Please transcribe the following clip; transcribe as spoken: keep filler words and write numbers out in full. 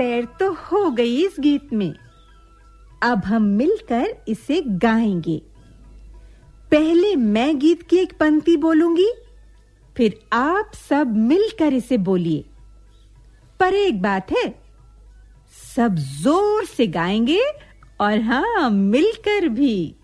सैर तो हो गई इस गीत में। अब हम मिलकर इसे गाएंगे। पहले मैं गीत की एक पंक्ति बोलूंगी, फिर आप सब मिलकर इसे बोलिए। पर एक बात है, सब जोर से गाएंगे और हाँ, मिलकर भी।